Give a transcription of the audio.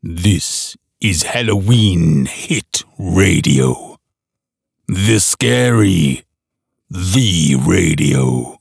This is Halloween Hit Radio. The Scary, the Radio.